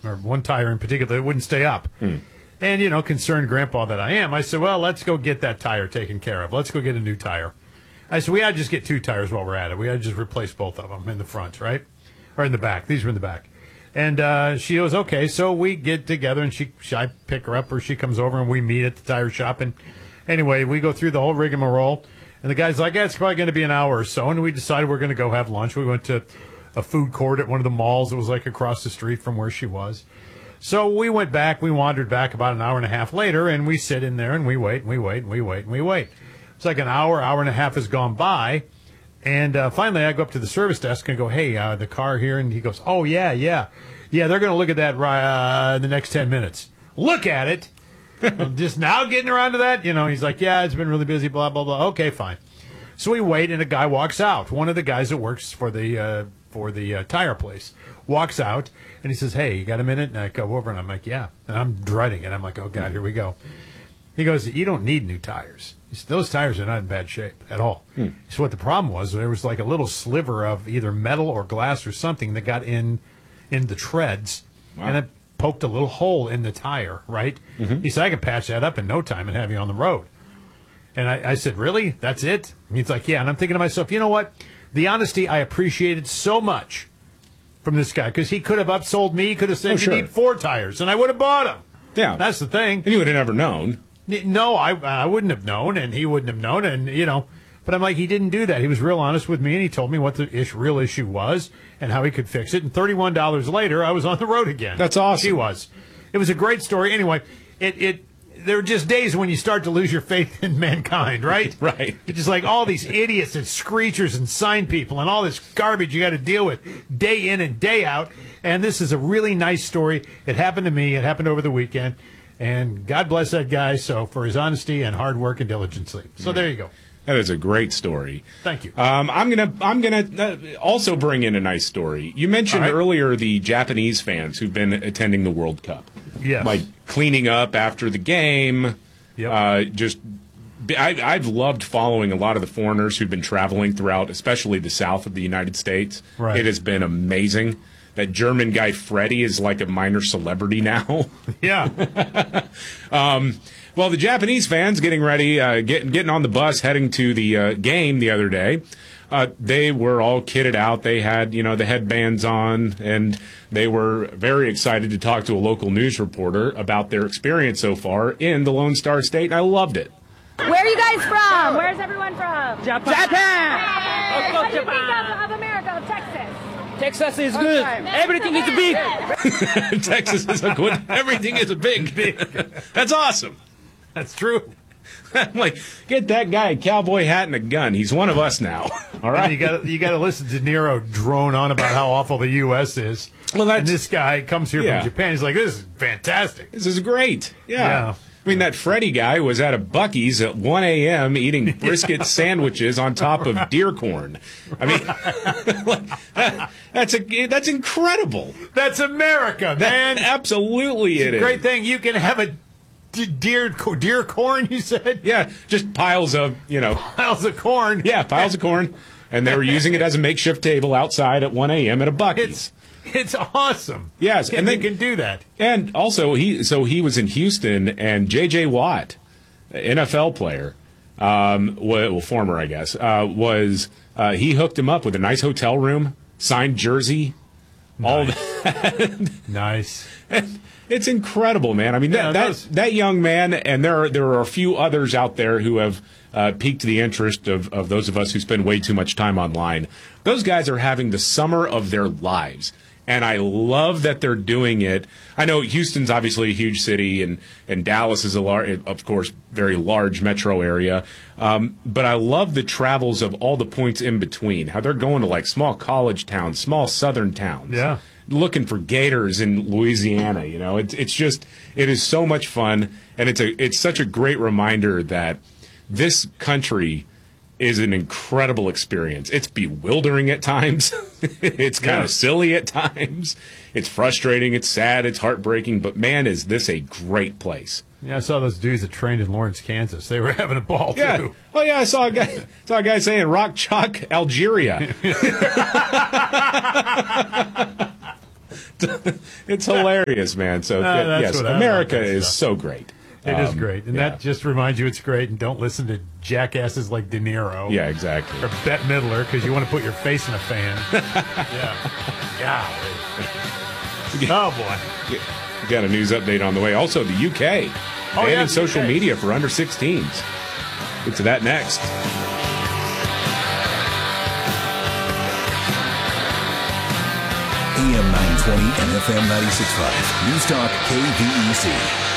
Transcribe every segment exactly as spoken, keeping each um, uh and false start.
or one tire in particular that wouldn't stay up. Hmm. And, you know, concerned grandpa that I am, I said, well, let's go get that tire taken care of. Let's go get a new tire. I said, we ought to just get two tires while we're at it. We ought to just replace both of them in the front, right? Or in the back. These were in the back. And uh, she goes, okay. So we get together, and she, she, I pick her up, or she comes over, and we meet at the tire shop. And anyway, we go through the whole rigmarole. And the guy's like, yeah, it's probably going to be an hour or so. And we decided we're going to go have lunch. We went to a food court at one of the malls that was like across the street from where she was. So we went back. We wandered back about an hour and a half later, and we sit in there, and we wait, and we wait, and we wait, and we wait. It's like an hour, hour and a half has gone by. And uh, finally, I go up to the service desk and go, hey, uh, the car here. And he goes, oh, yeah, yeah. Yeah, they're going to look at that uh, in the next ten minutes. Look at it? Just now getting around to that? You know, he's like, yeah, it's been really busy, blah, blah, blah. Okay, fine. So we wait, and a guy walks out. One of the guys that works for the uh, for the uh, tire place walks out, and he says, hey, you got a minute? And I go over, and I'm like, yeah. And I'm dreading it. I'm like, oh, God, here we go. He goes, you don't need new tires. He said, those tires are not in bad shape at all. Hmm. So what the problem was, there was like a little sliver of either metal or glass or something that got in in the treads, wow. and it poked a little hole in the tire, right? Mm-hmm. He said, I can patch that up in no time and have you on the road. And I, I said, really? That's it? And he's like, yeah. And I'm thinking to myself, you know what? The honesty I appreciated so much from this guy, because he could have upsold me. He could have said, oh, sure. you need four tires, and I would have bought them. Yeah. That's the thing. And you would have never known. No, I I wouldn't have known, and he wouldn't have known, and, you know. But I'm like, he didn't do that. He was real honest with me, and he told me what the ish, real issue was and how he could fix it. And thirty-one dollars later, I was on the road again. That's awesome. She was. It was a great story. Anyway, it, it there are just days when you start to lose your faith in mankind, right? Right. It's just like all these idiots and screechers and sign people and all this garbage you got to deal with day in and day out. And this is a really nice story. It happened to me. It happened over the weekend. And God bless that guy so for his honesty and hard work and diligence. So yeah. There you go. That is a great story. Thank you. Um, I'm gonna I'm gonna uh, also bring in a nice story. You mentioned right. earlier the Japanese fans who've been attending the World Cup. Yes. Like cleaning up after the game. Yep. Uh, just I, I've loved following a lot of the foreigners who've been traveling throughout, especially the south of the United States. Right. It has been amazing. That German guy Freddie is like a minor celebrity now. Yeah. um, well, the Japanese fans getting ready, uh, getting getting on the bus, heading to the uh, game the other day. Uh, they were all kitted out. They had, you know, the headbands on, and they were very excited to talk to a local news reporter about their experience so far in the Lone Star State, and I loved it. Where are you guys from? Where's everyone from? Japan! Japan! Hey, what do you think of, of America, of Texas? Texas is good. Everything is big. Texas is a good. Everything is a big, big. That's awesome. That's true. I'm like, get that guy a cowboy hat and a gun. He's one of us now. All right. And you got you got to listen to Nero drone on about how awful the U S is. Well, that's, and this guy comes here yeah. from Japan. He's like, this is fantastic. This is great. Yeah. yeah. I mean, that Freddie guy was at a Buc-ee's at one a.m. eating brisket sandwiches on top of deer corn. I mean, that, that's a that's incredible. That's America, man. That, absolutely, it's it a is. Great thing you can have a d- deer deer corn. You said, yeah, just piles of you know piles of corn. Yeah, piles of corn, and they were using it as a makeshift table outside at one a.m. at a Buc-ee's. It's, It's awesome. Yes, and, and they they can do that. And also, he so he was in Houston, and J J. Watt, N F L player, um, well, former, I guess, uh, was uh, he hooked him up with a nice hotel room, signed jersey, nice. all that. Nice. It's incredible, man. I mean, yeah, that, that that young man, and there are there are a few others out there who have uh, piqued the interest of, of those of us who spend way too much time online. Those guys are having the summer of their lives. And I love that they're doing it. I know Houston's obviously a huge city, and, and Dallas is, a large, of course, very large metro area. Um, but I love the travels of all the points in between, how they're going to, like, small college towns, small southern towns. Yeah. Looking for gators in Louisiana, you know. It's it's just, it is so much fun, and it's a it's such a great reminder that this country is an incredible experience. It's bewildering at times. It's kind of yeah. silly at times. It's frustrating. It's sad. It's heartbreaking. But, man, is this a great place. Yeah, I saw those dudes that trained in Lawrence, Kansas. They were having a ball, yeah. too. Oh, yeah, I saw a guy, saw a guy saying Rock Chalk, Algeria. It's hilarious, man. So, Uh, that's yes, what I America like that is stuff. so great. It is Um, great. And yeah. that just reminds you it's great. And don't listen to jackasses like De Niro. Yeah, exactly. Or Bette Midler because you want to put your face in a fan. yeah. Golly. Oh, boy. We got a news update on the way. Also, the U K Oh, banning yeah, the social U K. media for under sixteens. Get to that next. A M nine twenty and F M ninety-six point five. News Talk K V E C.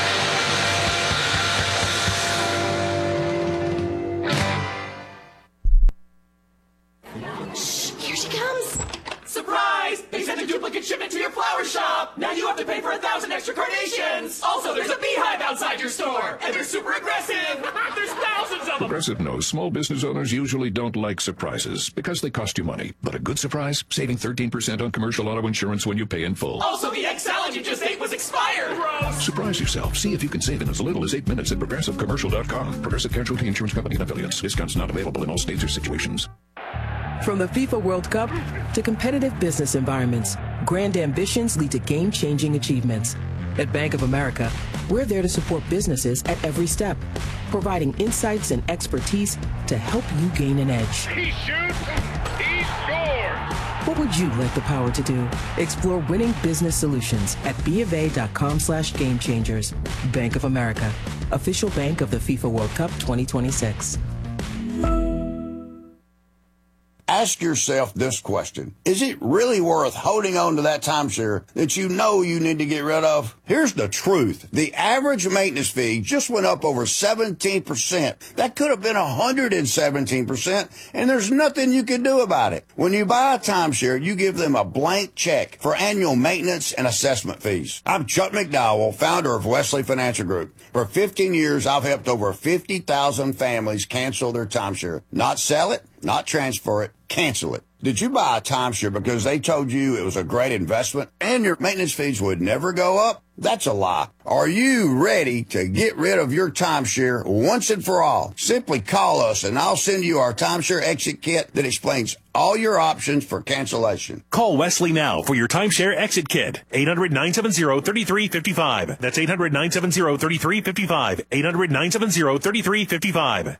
Here she comes. Surprise! They sent a duplicate shipment to your flower shop. Now you have to pay for a thousand extra carnations. Also, there's a beehive outside your store, and they're super aggressive. There's thousands of them. Progressive knows small business owners usually don't like surprises because they cost you money. But a good surprise, saving thirteen percent on commercial auto insurance when you pay in full. Also, the egg salad you just ate was expired. Gross. Surprise yourself. See if you can save in as little as eight minutes at progressive commercial dot com. Progressive Casualty Insurance Company and affiliates. Discounts not available in all states or situations. From the FIFA World Cup to competitive business environments, grand ambitions lead to game-changing achievements. At Bank of America, we're there to support businesses at every step, providing insights and expertise to help you gain an edge. He shoots, he scores! What would you like the power to do? Explore winning business solutions at bofa.com slash game changers. Bank of America, official bank of the FIFA World Cup twenty twenty-six. Ask yourself this question. Is it really worth holding on to that timeshare that you know you need to get rid of? Here's the truth. The average maintenance fee just went up over seventeen percent. That could have been one hundred seventeen percent, and there's nothing you can do about it. When you buy a timeshare, you give them a blank check for annual maintenance and assessment fees. I'm Chuck McDowell, founder of Wesley Financial Group. For fifteen years, I've helped over fifty thousand families cancel their timeshare. Not sell it, not transfer it, cancel it. Did you buy a timeshare because they told you it was a great investment and your maintenance fees would never go up? That's a lie. Are you ready to get rid of your timeshare once and for all? Simply call us and I'll send you our timeshare exit kit that explains all your options for cancellation. Call Wesley now for your timeshare exit kit. eight hundred, nine seven zero, three three five five. That's eight hundred, nine seven zero, three three five five. eight hundred, nine seven zero, three three five five.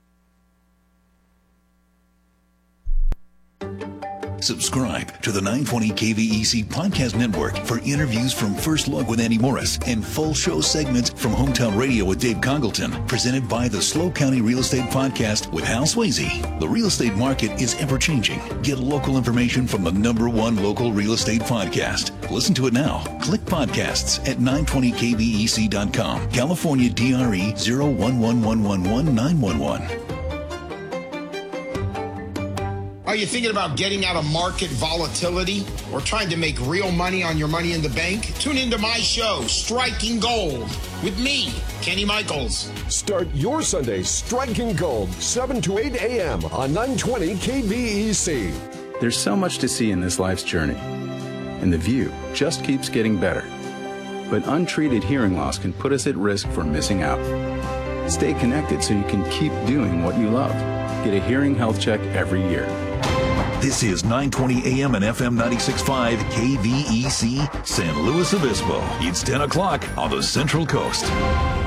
Subscribe to the nine twenty K V E C Podcast Network for interviews from First Look with Andy Morris and full show segments from Hometown Radio with Dave Congleton, presented by the Slow County Real Estate Podcast with Hal Swayze. The real estate market is ever-changing. Get local information from the number one local real estate podcast. Listen to it now. Click podcasts at nine twenty K V E C dot com. California D R E zero one one one one one nine one one. Are you thinking about getting out of market volatility or trying to make real money on your money in the bank? Tune into my show, Striking Gold, with me, Kenny Michaels. Start your Sunday striking gold, seven to eight a.m. on nine twenty K V E C. There's so much to see in this life's journey, and the view just keeps getting better. But untreated hearing loss can put us at risk for missing out. Stay connected so you can keep doing what you love. Get a hearing health check every year. This is nine twenty A M and F M ninety-six point five K V E C, San Luis Obispo. It's ten o'clock on the Central Coast.